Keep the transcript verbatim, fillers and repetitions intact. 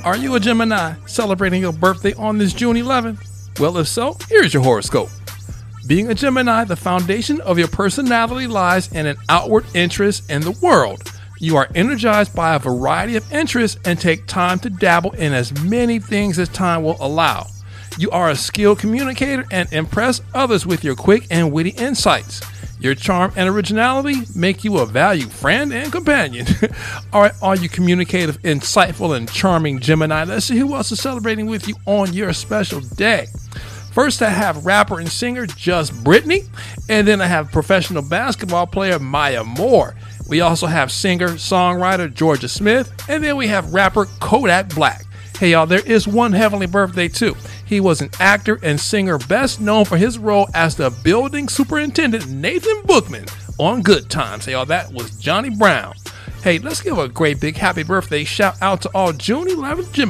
Are you a Gemini celebrating your birthday on this June eleventh? Well, if so, here's your horoscope. Being a Gemini, the foundation of your personality lies in an outward interest in the world. You are energized by a variety of interests and take time to dabble in as many things as time will allow. You are a skilled communicator and impress others with your quick and witty insights. Your charm and originality make you a valued friend and companion. are, are you communicative, insightful, and charming Gemini? Let's see who else is celebrating with you on your special day. First, I have rapper and singer Just Brittany, and then I have professional basketball player Maya Moore. We also have singer-songwriter Georgia Smith, and then we have rapper Kodak Black. Hey y'all, there is one heavenly birthday too. He was an actor and singer best known for his role as the building superintendent Nathan Bookman on Good Times. Hey y'all, that was Johnny Brown. Hey, let's give a great big happy birthday shout out to all June eleventh Gemini.